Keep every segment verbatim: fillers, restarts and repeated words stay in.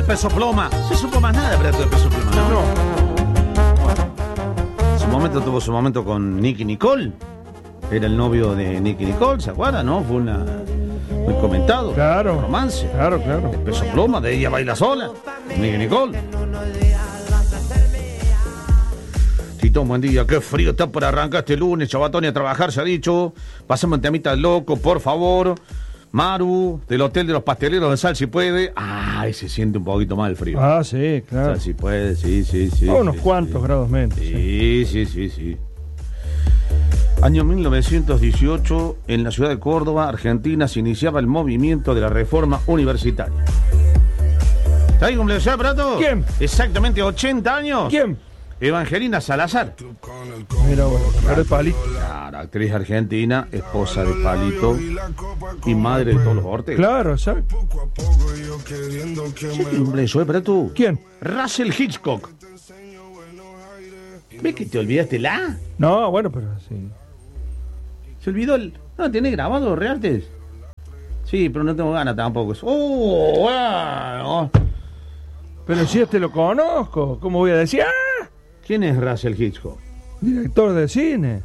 Peso Pluma. No se supo más nada, Prato, de Peso Pluma, ¿no? No. Su momento tuvo su momento con Nicky Nicole. Era el novio de Nicky Nicole, ¿se acuerdan, no? Fue una... muy comentado. Claro. Romance. Claro, claro. El Peso Pluma, de Ella Baila Sola. Nicky Nicole. Tito, buen día. Qué frío está por arrancar este lunes. Chabatón, y a trabajar se ha dicho. Pasemos en temita loco, por favor. Maru, del Hotel de los Pasteleros de Sal, si puede. Ay, se siente un poquito más el frío. Ah, sí, claro. Sal, si puede, sí, sí, sí. A unos sí, cuantos sí. grados menos. Sí, sí, sí, sí. Año mil novecientos dieciocho, en la ciudad de Córdoba, Argentina, se iniciaba el movimiento de la reforma universitaria. ¿Sabes cómo le Prato? ¿Quién? Exactamente ochenta años. ¿Quién? Evangelina Salazar. Mira, bueno, mujer de Palito. Claro, actriz argentina, esposa de Palito y madre de todos los Ortega. Claro, ¿sabes? ¿Qué nombre es Prato? ¿Quién? Russell Hitchcock. ¿Ves que te olvidaste la? No, bueno, pero sí. Se olvidó el... No, ¿tenés grabado Realtes? Sí, pero no tengo ganas tampoco. ¡Oh, bueno! Pero si este lo conozco, ¿cómo voy a decir? ¡Ah! ¿Quién es Russell Hitchcock? Director de cine.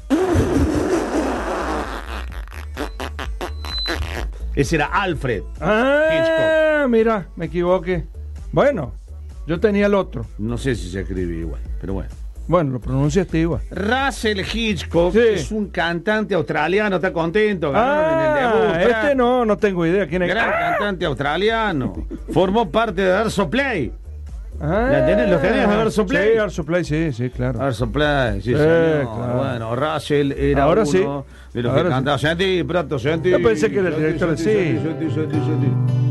Ese era Alfred Ah, Hitchcock. mira, me equivoqué. Bueno, yo tenía el otro. No sé si se escribe igual, pero bueno. Bueno, lo pronunciaste igual. Russell Hitchcock Sí. es un cantante australiano, está contento. Ganaron en el Ah, debut, este Fran. no, no tengo idea quién es. Gran Ah, cantante australiano. Formó parte de Arso Play. ah, ¿La tenés? ¿Lo tenés a Arso Play? Sí, Arso Play, sí, sí, claro. Arso Play, sí, Eh, señor. claro. Bueno, Russell era Ahora uno sí. de los Ahora que sí. cantaba. Sentí, Prato, sentí. Yo pensé que era el Sentí, director de sentí, cine. sentí, sentí, sentí, sentí.